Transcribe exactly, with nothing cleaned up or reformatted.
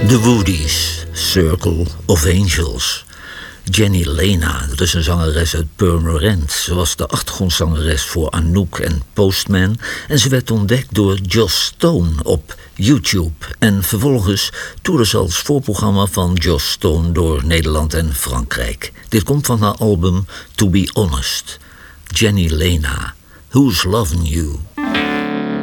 The Woodies, Circle of Angels. Jenny Lena, dat is een zangeres uit Purmerend. Ze was de achtergrondzangeres voor Anouk en Postman. En ze werd ontdekt door Joss Stone op YouTube. En vervolgens toerde ze als voorprogramma van Joss Stone door Nederland en Frankrijk. Dit komt van haar album To Be Honest. Jenny Lena, Who's Loving You?